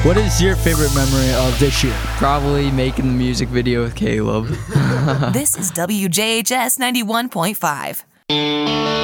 What is your favorite memory of this year? Probably making the music video with Caleb. This is WJHS 91.5.